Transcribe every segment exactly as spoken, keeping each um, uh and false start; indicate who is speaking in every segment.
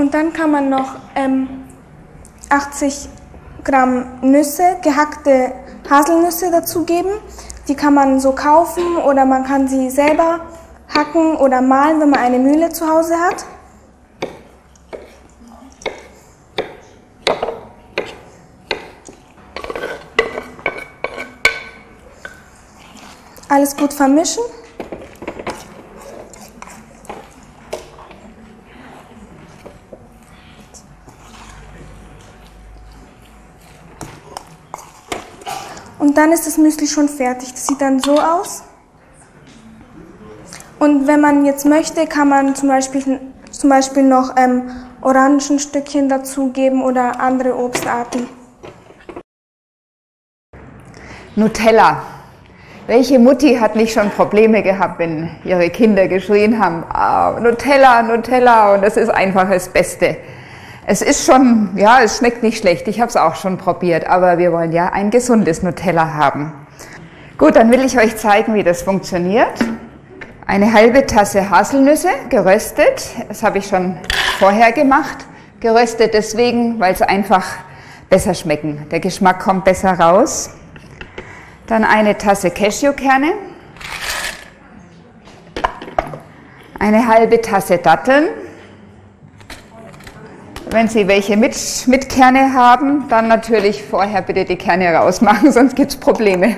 Speaker 1: Und dann kann man noch ähm, achtzig Gramm Nüsse, gehackte Haselnüsse dazugeben. Die kann man so kaufen oder man kann sie selber hacken oder mahlen, wenn man eine Mühle zu Hause hat. Alles gut vermischen. Und dann ist das Müsli schon fertig. Das sieht dann so aus. Und wenn man jetzt möchte, kann man zum Beispiel, zum Beispiel noch ähm, Orangenstückchen dazugeben oder andere Obstarten.
Speaker 2: Nutella. Welche Mutti hat nicht schon Probleme gehabt, wenn ihre Kinder geschrien haben, ah, Nutella, Nutella, und das ist einfach das Beste. Es ist schon, ja, es schmeckt nicht schlecht, ich habe es auch schon probiert, aber wir wollen ja ein gesundes Nutella haben. Gut, dann will ich euch zeigen, wie das funktioniert. Eine halbe Tasse Haselnüsse, geröstet, das habe ich schon vorher gemacht. Geröstet deswegen, weil es einfach besser schmecken, der Geschmack kommt besser raus. Dann eine Tasse Cashewkerne, eine halbe Tasse Datteln. Wenn Sie welche mit, mit Kerne haben, dann natürlich vorher bitte die Kerne rausmachen, sonst gibt es Probleme.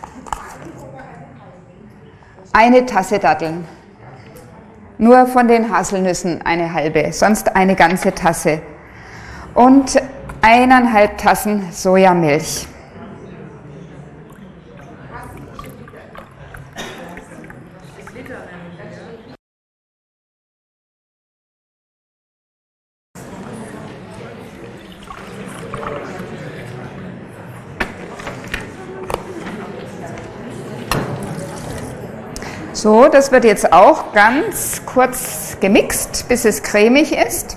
Speaker 2: Eine Tasse Datteln, nur von den Haselnüssen eine halbe, sonst eine ganze Tasse. Und eineinhalb Tassen Sojamilch. So, das wird jetzt auch ganz kurz gemixt, bis es cremig ist.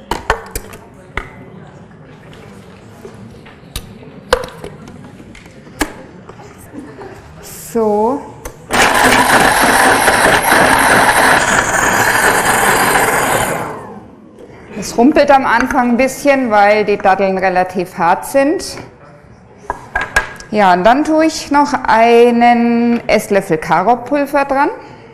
Speaker 2: So. Es rumpelt am Anfang ein bisschen, weil die Datteln relativ hart sind. Ja, und dann tue ich noch einen Esslöffel Karottpulver dran.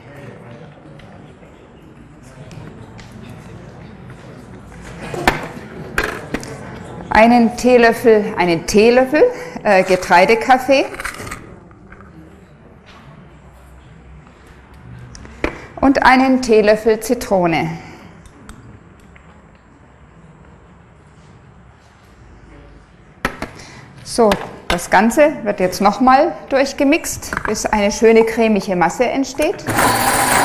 Speaker 2: Einen Teelöffel, einen Teelöffel äh, Getreidekaffee. Und einen Teelöffel Zitrone. So. Das Ganze wird jetzt nochmal durchgemixt, bis eine schöne cremige Masse entsteht.